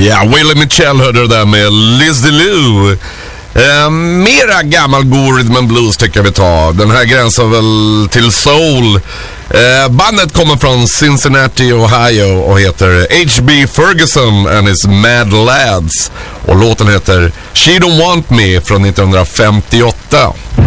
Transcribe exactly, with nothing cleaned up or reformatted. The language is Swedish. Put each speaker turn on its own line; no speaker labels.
Ja, Willie Mitchell hörde det där med Liz DeLue. Eh, mera gammal god rhythm and blues tycker jag vi tar. Den här gränsar väl till soul. Eh, bandet kommer från Cincinnati, Ohio och heter H B Ferguson and his Mad Lads. Och låten heter She Don't Want Me från nittonhundrafemtioåtta.